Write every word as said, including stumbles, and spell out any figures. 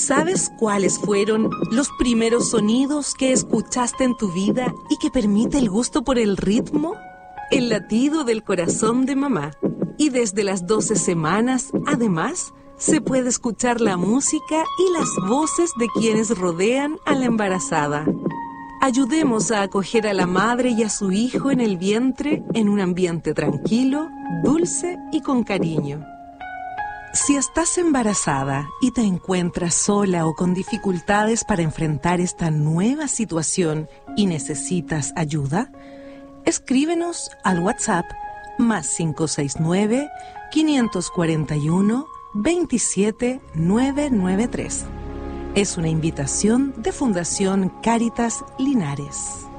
¿Sabes cuáles fueron los primeros sonidos que escuchaste en tu vida y que permite el gusto por el ritmo? El latido del corazón de mamá. Y desde las doce semanas, además, se puede escuchar la música y las voces de quienes rodean a la embarazada. Ayudemos a acoger a la madre y a su hijo en el vientre en un ambiente tranquilo, dulce y con cariño. Si estás embarazada y te encuentras sola o con dificultades para enfrentar esta nueva situación y necesitas ayuda, escríbenos al WhatsApp más cinco seis nueve, cinco cuatro uno, dos siete nueve nueve tres. Es una invitación de Fundación Cáritas Linares.